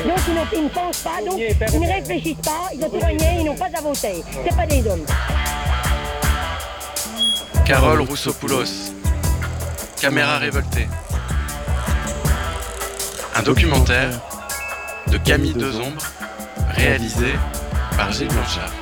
Donc ils ne pensent pas, donc ils ne réfléchissent pas, ils n'ont plus rien, ils n'ont pas à voter. C'est pas des hommes. Carole Roussopoulos, Caméra révoltée. Un documentaire de Camille Dezombres, réalisé par Gilles Blanchard.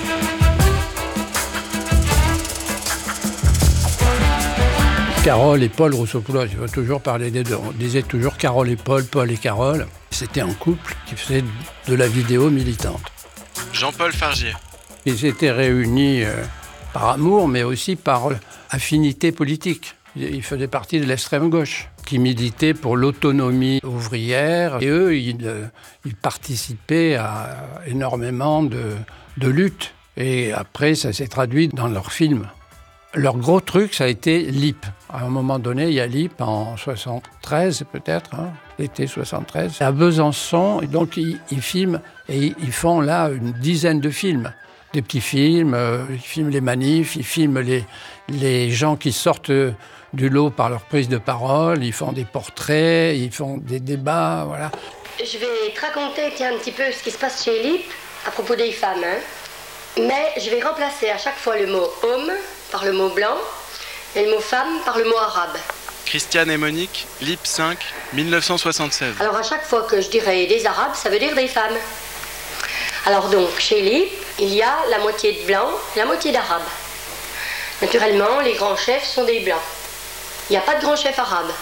Carole et Paul Roussopoulos, il faut toujours parler des deux. On disait toujours Carole et Paul, Paul et Carole. C'était un couple qui faisait de la vidéo militante. Jean-Paul Fargier. Ils étaient réunis par amour, mais aussi par affinité politique. Ils faisaient partie de l'extrême gauche, qui militait pour l'autonomie ouvrière. Et eux, ils participaient à énormément de luttes. Et après, ça s'est traduit dans leurs films. Leur gros truc, ça a été LIP. À un moment donné, il y a LIP en 73 peut-être, l'été 73, à Besançon. Et donc, ils filment et ils font là une dizaine de films. Des petits films, ils filment les manifs, ils filment les gens qui sortent du lot par leur prise de parole, ils font des portraits, ils font des débats, voilà. Je vais te raconter un petit peu ce qui se passe chez LIP à propos des femmes. Mais je vais remplacer à chaque fois le mot « homme » par le mot « blanc » et le mot « femme » par le mot « arabe ». Christiane et Monique, LIP 5, 1976. Alors à chaque fois que je dirai des arabes, ça veut dire des femmes. Alors donc, chez LIP, il y a la moitié de blancs, la moitié d'arabes. Naturellement, les grands chefs sont des blancs. Il n'y a pas de grands chefs arabes.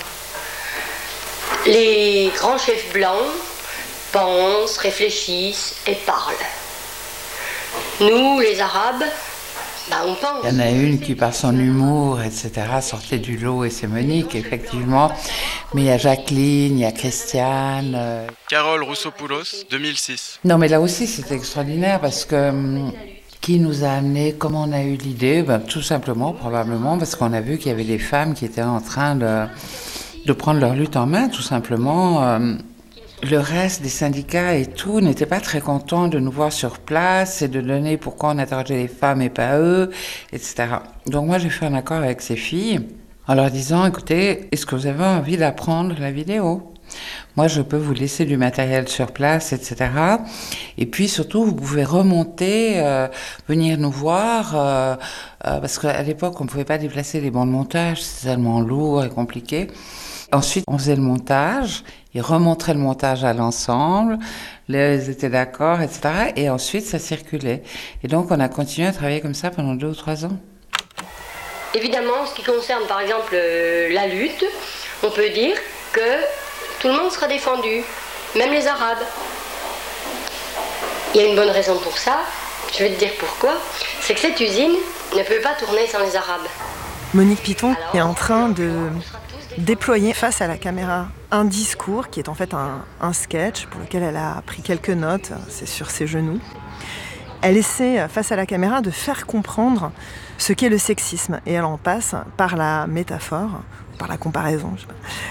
Les grands chefs blancs pensent, réfléchissent et parlent. Nous, les Arabes, on pense. Il y en a une qui, par son humour, etc., sortait du lot, et c'est Monique, effectivement. Mais il y a Jacqueline, il y a Christiane. Carole Roussopoulos, 2006. Non, mais là aussi, c'était extraordinaire parce que qui nous a amené, comment on a eu l'idée? Tout simplement, probablement, parce qu'on a vu qu'il y avait des femmes qui étaient en train de prendre leur lutte en main, tout simplement. Le reste des syndicats et tout n'étaient pas très contents de nous voir sur place et de donner pourquoi on interrogeait les femmes et pas eux, etc. Donc moi, j'ai fait un accord avec ces filles en leur disant, écoutez, est-ce que vous avez envie d'apprendre la vidéo ? Moi, je peux vous laisser du matériel sur place, etc. Et puis surtout, vous pouvez remonter, venir nous voir, parce qu'à l'époque, on ne pouvait pas déplacer les bancs de montage, c'était tellement lourd et compliqué. Ensuite, on faisait le montage, ils remontraient le montage à l'ensemble, ils étaient d'accord, etc. Et ensuite, ça circulait. Et donc, on a continué à travailler comme ça pendant 2 ou 3 ans. Évidemment, en ce qui concerne, par exemple, la lutte, on peut dire que tout le monde sera défendu, même les Arabes. Il y a une bonne raison pour ça, je vais te dire pourquoi, c'est que cette usine ne peut pas tourner sans les Arabes. Monique Piton est en train de déployer face à la caméra un discours qui est en fait un sketch pour lequel elle a pris quelques notes, c'est sur ses genoux. Elle essaie face à la caméra de faire comprendre ce qu'est le sexisme et elle en passe par la métaphore, par la comparaison.